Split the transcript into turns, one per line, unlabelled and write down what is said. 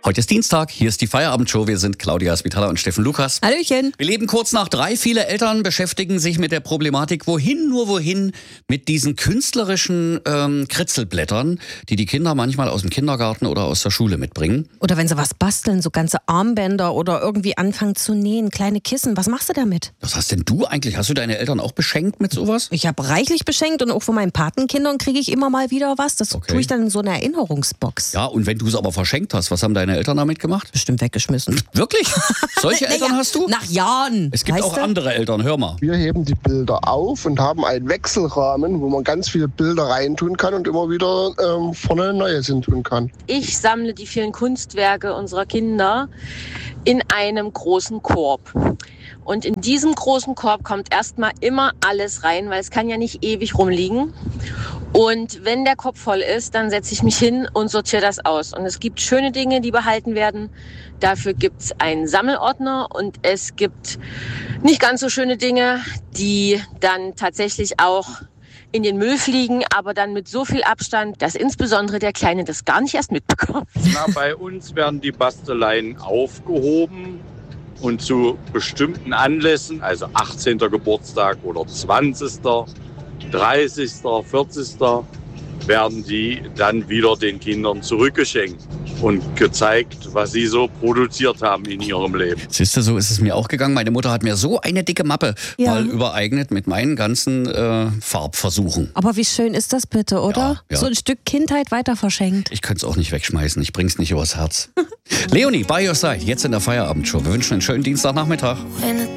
Heute ist Dienstag, hier ist die Feierabendshow. Wir sind Claudia Spitaler und Steffen Lukas.
Hallöchen.
Wir leben kurz nach 3. Viele Eltern beschäftigen sich mit der Problematik, wohin mit diesen künstlerischen Kritzelblättern, die Kinder manchmal aus dem Kindergarten oder aus der Schule mitbringen.
Oder wenn sie was basteln, so ganze Armbänder oder irgendwie anfangen zu nähen, kleine Kissen. Was machst du damit?
Was hast denn du eigentlich? Hast du deine Eltern auch beschenkt mit sowas?
Ich habe reichlich beschenkt und auch von meinen Patenkindern kriege ich immer mal wieder was. Das tue ich dann in so einer Erinnerungsbox.
Ja, und wenn du es aber verschenkt hast, was haben deine Eltern damit gemacht?
Bestimmt weggeschmissen.
Wirklich? Solche Eltern hast du?
Nach Jahren.
Es gibt auch andere Eltern, hör mal.
Wir heben die Bilder auf und haben einen Wechselrahmen, wo man ganz viele Bilder reintun kann und immer wieder vorne Neues hintun kann.
Ich sammle die vielen Kunstwerke unserer Kinder in einem großen Korb. Und in diesem großen Korb kommt erstmal immer alles rein, weil es kann ja nicht ewig rumliegen. Und wenn der Korb voll ist, dann setze ich mich hin und sortiere das aus. Und es gibt schöne Dinge, die behalten werden. Dafür gibt es einen Sammelordner und es gibt nicht ganz so schöne Dinge, die dann tatsächlich auch in den Müll fliegen, aber dann mit so viel Abstand, dass insbesondere der Kleine das gar nicht erst mitbekommt.
Bei uns werden die Basteleien aufgehoben und zu bestimmten Anlässen, also 18. Geburtstag oder 20., 30., 40., werden die dann wieder den Kindern zurückgeschenkt und gezeigt, was sie so produziert haben in ihrem Leben.
Siehst du, so ist es mir auch gegangen. Meine Mutter hat mir so eine dicke Mappe mal übereignet mit meinen ganzen Farbversuchen.
Aber wie schön ist das bitte, oder?
Ja.
So ein Stück Kindheit weiter verschenkt.
Ich könnte es auch nicht wegschmeißen. Ich bring's nicht übers Herz. Leonie, by your side, jetzt in der Feierabendshow. Wir wünschen einen schönen Dienstagnachmittag.